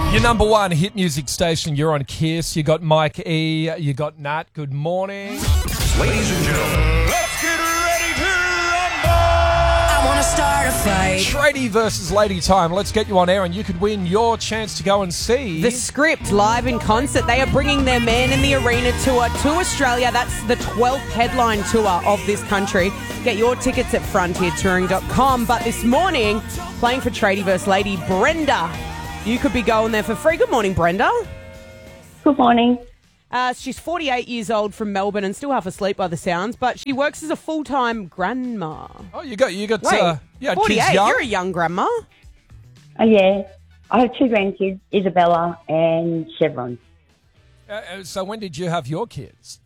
Your number one hit music station, you're on Kiss. You got Mike E, you got Nat. Good morning. Ladies and gentlemen, let's get ready to rumble! I want to start a fight. Tradie versus Lady Time. Let's get you on air and you could win your chance to go and see The Script live in concert. They are bringing their Man in the Arena tour to Australia. That's the 12th headline tour of this country. Get your tickets at frontiertouring.com. But this morning, playing for Tradie vs. Lady, Brenda. You could be going there for free. Good morning, Brenda. Good morning. She's 48 years old from Melbourne and still half asleep by the sounds, but she works as a full-time grandma. Oh, you got Wait, you had 48, kids young? you're a young grandma. Yeah, I have two grandkids, Isabella and Chevron. So when did you have your kids?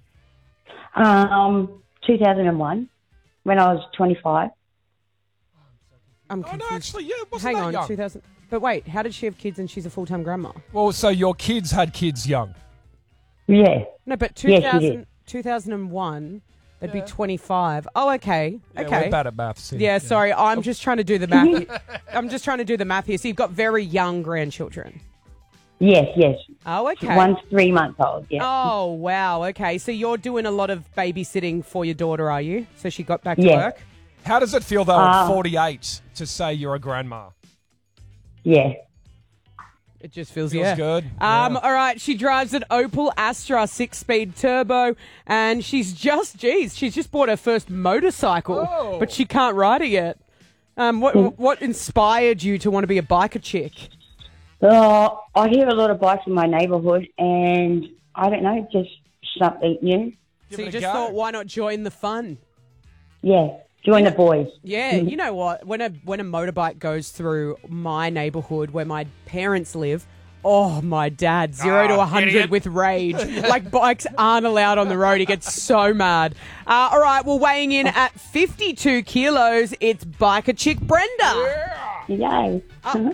2001, when I was 25. I'm Oh, confused. no, actually, yeah, it wasn't Hang that on, young. 2000. But wait, how did she have kids and she's a full-time grandma? Well, so your kids had kids young. Yeah. No, but Yes, she 2000, did. 2001, they'd be 25. Oh, okay. Yeah, Okay. we're bad at maths. here. Yeah, sorry. I'm just trying to do the math. I'm just trying to do the math here. So you've got very young grandchildren. Yes. Oh, okay. One's 3 months old, yeah. Oh, wow. Okay. So you're doing a lot of babysitting for your daughter, are you? So she got back to Yeah. work? How does it feel, though, at 48 to say you're a grandma? Yeah. It just feels, Feels yeah. good. All right. She drives an Opel Astra 6-speed turbo, and she's just bought her first motorcycle, Oh. but she can't ride it yet. What inspired you to want to be a biker chick? I hear a lot of bikes in my neighbourhood, and I don't know, just something new. Give So it you a just go. thought, why not join the fun? Yeah, join the boys. Yeah, you know what? When a motorbike goes through my neighbourhood where my parents live, oh, my dad, 0 to 100 idiot. with rage. Like, bikes aren't allowed on the road. He gets so mad. All right, well, weighing in at 52 kilos, it's biker chick Brenda. Yay.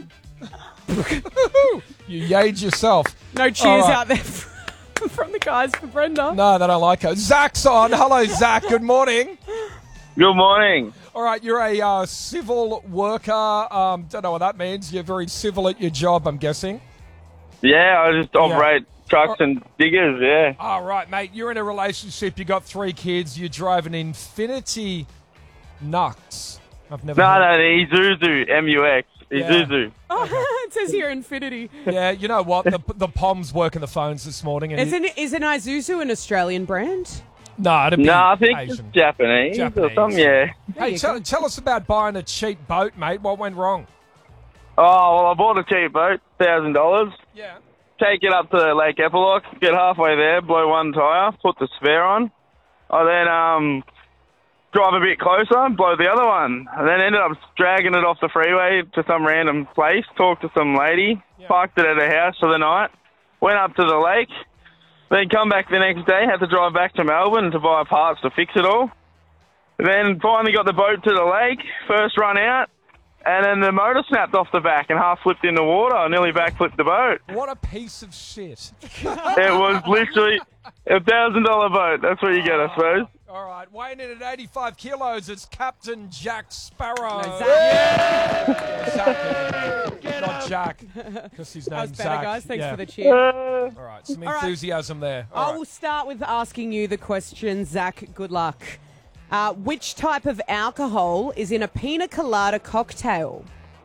You yayed yourself. No cheers All right. out there from the guys for Brenda. No, they don't like her. Zach's on. Hello, Zach. Good morning. Good morning. All right, you're a civil worker. Don't know what that means. You're very civil at your job, I'm guessing. Yeah, I just operate trucks and diggers, yeah. All right, mate. You're in a relationship. You got 3 kids. You drive an Infinity Nux. I've never. No, heard. the Isuzu MUX. Isuzu. Oh, it says here Infinity. Yeah, you know what? The Pom's working the phones this morning. And Is an Isuzu an Australian brand? no, it'd be No, I think Asian. it's Japanese, or something, yeah. Hey, tell us about buying a cheap boat, mate. What went wrong? Oh, well, I bought a cheap boat, $1,000. Yeah. Take it up to Lake Epilogue, get halfway there, blow one tyre, put the spare on. I then drive a bit closer, blow the other one. And then ended up dragging it off the freeway to some random place, talked to some lady, parked it at her house for the night, went up to the lake, then come back the next day, had to drive back to Melbourne to buy parts to fix it all. Then finally got the boat to the lake, first run out, and then the motor snapped off the back and half flipped in the water. I nearly backflipped the boat. What a piece of shit. It was literally a $1,000 boat. That's what you get, I suppose. All right, weighing in at 85 kilos, it's Captain Jack Sparrow. No, Zach. Zach, not Jack, because his That was name's better, Zach. guys. Thanks Yeah. for the cheer. All right, some All right. enthusiasm there. I All right. will start with asking you the question, Zach. Good luck. Which type of alcohol is in a pina colada cocktail?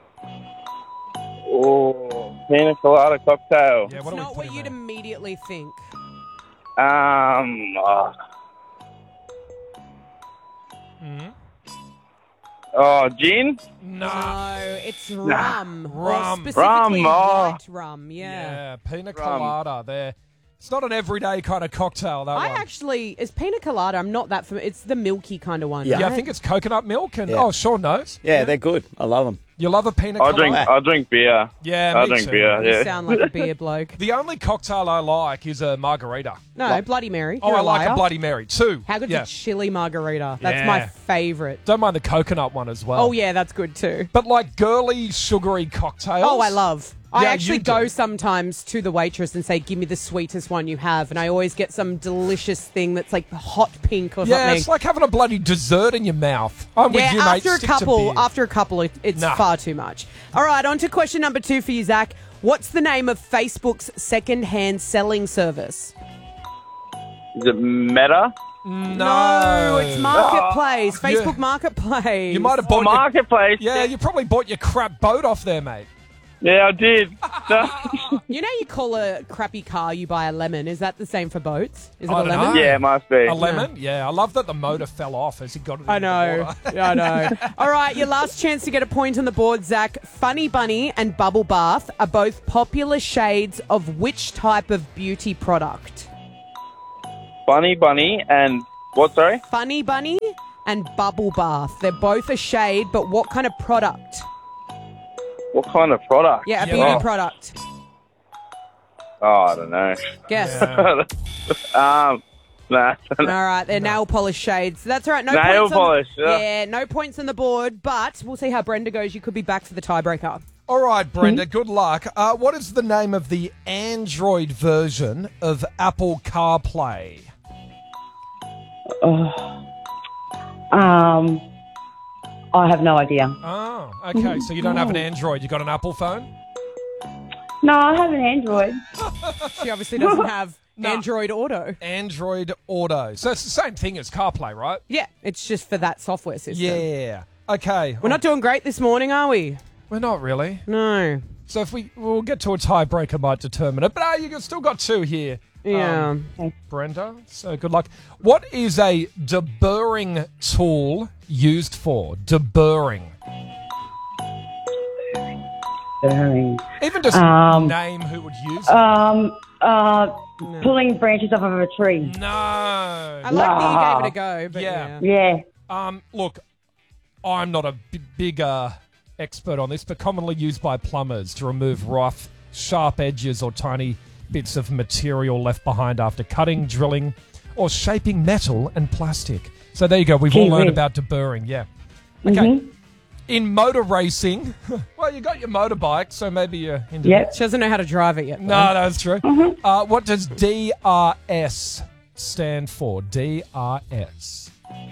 Oh, pina colada cocktail. Yeah, It's what do we not put what in you'd there? immediately think. Gin? No. No, it's rum. Rum. Or specifically Rum, oh. white rum, yeah. Yeah, pina colada there. It's not an everyday kind of cocktail, that I one. actually, is pina colada, I'm not that familiar. It's the milky kind of one, Yeah, I right? think it's coconut milk, and Yeah. Sean knows. Yeah, they're good. I love them. You love a pina I colada? drink beer. Yeah, I me drink too. beer, You yeah. sound like a beer bloke. The only cocktail I like is a margarita. No, Bloody Mary. Oh, You're I like liar. a Bloody Mary too. How good's yeah. a chili margarita? That's Yeah. my favourite. Don't mind the coconut one as well. Oh, yeah, that's good too. But like girly, sugary cocktails. Oh, I love. I Yeah, actually you do. go sometimes to the waitress and say, give me the sweetest one you have. And I always get some delicious thing that's like hot pink or Yeah, something. it's like having a bloody dessert in your mouth. I'm with you, mate. after a Stick to couple, beer. it's Nah. far too much. All right, on to question number 2 for you, Zach. What's the name of Facebook's second-hand selling service? Is it Meta? No. It's Marketplace. Facebook Marketplace. You might have Oh, bought Marketplace. Yeah, you probably bought your crap boat off there, mate. Yeah, I did. You know you call a crappy car you buy a lemon. Is that the same for boats? Is it I a don't lemon? know. Yeah, it must be. A lemon? Yeah, I love that the motor fell off as he got it I into the know. water. I know. All right, your last chance to get a point on the board, Zach. Funny Bunny and Bubble Bath are both popular shades of which type of beauty product? Funny Bunny and what, sorry? Funny Bunny and Bubble Bath. They're both a shade, but what kind of product? What kind of product? Yeah, a Yeah. beauty Oh. product. Oh, I don't know. Guess. Nah. All right, they're nail polish shades. That's all right. No Nail points polish, On, yeah. no points on the board, but we'll see how Brenda goes. You could be back for the tiebreaker. All right, Brenda, good luck. What is the name of the Android version of Apple CarPlay? I have no idea. Oh, okay. So you don't have an Android. You got an Apple phone? No, I have an Android. She obviously doesn't have No. Android Auto. Android Auto. So it's the same thing as CarPlay, right? Yeah, it's just for that software system. Yeah. Okay. We're not doing great this morning, are we? We're not really. No. So if we'll get to a tiebreaker, might determine it. But you still got two here. Yeah. Brenda. So good luck. What is a deburring tool used for? Deburring. Very. Even just name who would use it. Pulling branches off of a tree. No. I like that you gave it a go, but Yeah. yeah. Yeah. Look, I'm not a big expert on this, but commonly used by plumbers to remove rough, sharp edges or tiny bits of material left behind after cutting, drilling, or shaping metal and plastic. So there you go. We've all learned about deburring. Yeah. Okay. In motor racing, well, you got your motorbike, so maybe you're into Yep. She doesn't know how to drive it yet. though. No, that's true. What does DRS stand for? DRS.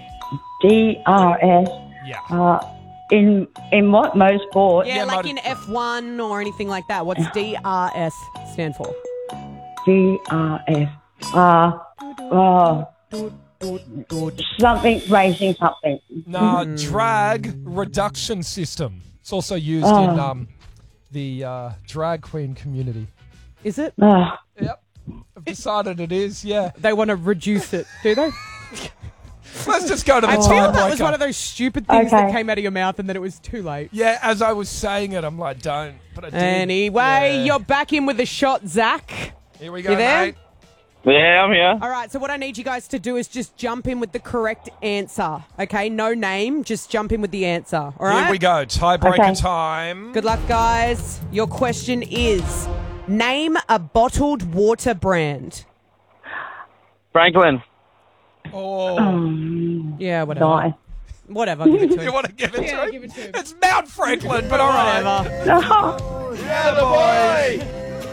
DRS. Yeah. In what? Motorsport? Yeah, Yeah, like motor- in F1 or anything like that. What's DRS stand for? DRS. Something racing something. No, drag reduction system. It's also used in the drag queen community. Is it? Yep. I've decided it is, yeah. They want to reduce it, do they? Let's just go to the I feel that was tiebreaker. one of those stupid things that Okay. came out of your mouth and then it was too late. Yeah, as I was saying it, I'm like, don't. But I did. Anyway, Yeah. you're back in with a shot, Zach. Here we go, You there? mate. Yeah, I'm here. All right, so what I need you guys to do is just jump in with the correct answer. Okay, no name, just jump in with the answer. All right? Here we go. Tiebreaker Okay. time. Good luck, guys. Your question is, name a bottled water brand. Franklin. Oh, Yeah, whatever. Nice. Whatever, give it to you him. want to give it Yeah, to him? give it to him. It's Mount Franklin, but all right. Whatever. Yeah, the boy!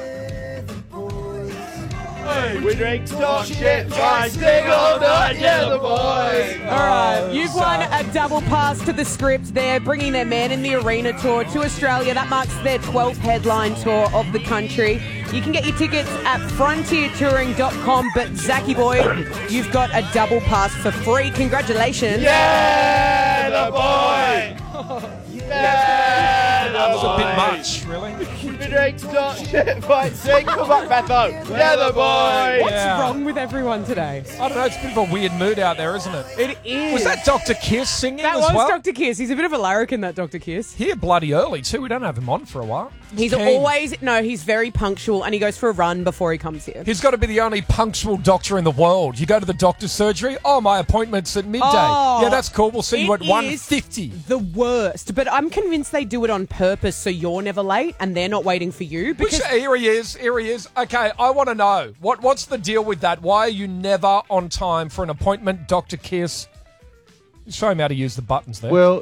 We drink stock shit, fight, sing all night, yeah, the boys! All right, you've won a double pass to the script. They're bringing their Man in the Arena tour to Australia. That marks their 12th headline tour of the country. You can get your tickets at frontiertouring.com, but Zachy boy, you've got a double pass for free. Congratulations. Yeah, the boy! Yeah, the It's a bit boy! much, really. We drink stock shit, fight, sing, come back, Betho! Yeah, the boy! What's Yeah. wrong with everyone today? I don't know. It's a bit of a weird mood out there, isn't it? It is. Was that Dr. Kiss singing That as was well? Dr. Kiss. He's a bit of a larrikin, that Dr. Kiss. Here bloody early, too. We don't have him on for a while. He's keen. he's very punctual and he goes for a run before he comes here. He's got to be the only punctual doctor in the world. You go to the doctor's surgery. Oh, my appointment's at midday. Oh, Yeah, that's cool. We'll see you it at 1:50. is the worst, but I'm convinced they do it on purpose so you're never late and they're not waiting for you. Because Here he is. Here he is. Okay, I want to know. What's the deal with that? Why are you never on time for an appointment, Dr. Kiss? Show him how to use the buttons there. Well,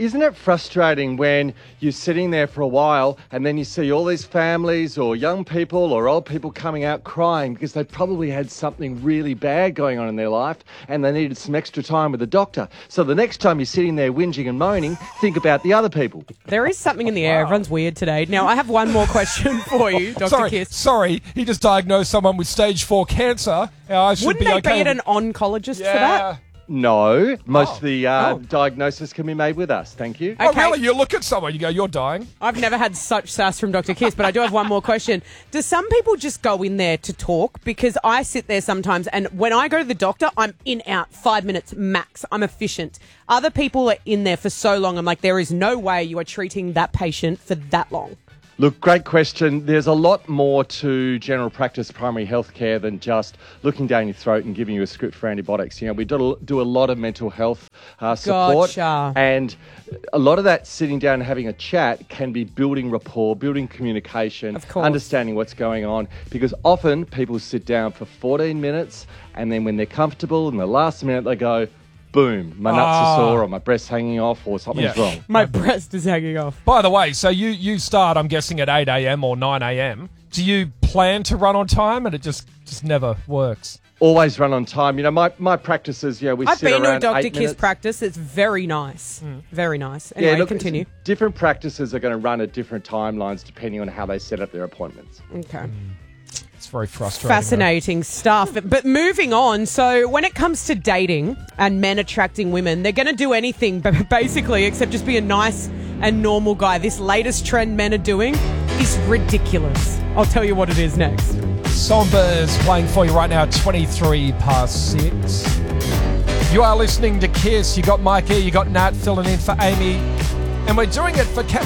isn't it frustrating when you're sitting there for a while and then you see all these families or young people or old people coming out crying because they probably had something really bad going on in their life and they needed some extra time with the doctor. So the next time you're sitting there whinging and moaning, think about the other people. There is something in the air. Everyone's weird today. Now, I have one more question for you, Dr. Kiss. Sorry, he just diagnosed someone with stage 4 cancer. I should Wouldn't be they okay. be at an oncologist for that? No, most of the diagnosis can be made with us. Thank you. Oh, Okay. really? You look at someone, you go, you're dying. I've never had such sass from Dr. Kiss, but I do have one more question. Do some people just go in there to talk? Because I sit there sometimes, and when I go to the doctor, I'm in, out, 5 minutes max. I'm efficient. Other people are in there for so long, I'm like, there is no way you are treating that patient for that long. Look, great question. There's a lot more to general practice primary health care than just looking down your throat and giving you a script for antibiotics. You know, we do a lot of mental health support. Gotcha. And a lot of that sitting down and having a chat can be building rapport, building communication, Of course. understanding what's going on. Because often people sit down for 14 minutes and then when they're comfortable in the last minute they go, boom, my nuts are sore or my breast's hanging off or something's wrong. My breast is hanging off. By the way, so you start, I'm guessing, at 8 a.m. or 9 a.m. Do you plan to run on time and it just never works? Always run on time. You know, my practices, we I've sit been to a around Dr. 8 Kiss minutes. practice. It's very nice. Very nice. Anyway, look, continue. Different practices are going to run at different timelines depending on how they set up their appointments. Okay. It's very frustrating. Fascinating stuff. But moving on, so when it comes to dating and men attracting women, they're going to do anything basically except just be a nice and normal guy. This latest trend men are doing is ridiculous. I'll tell you what it is next. Somber's playing for you right now, 23 past 6. You are listening to Kiss. You got Mikey, you got Nat filling in for Amy. And we're doing it for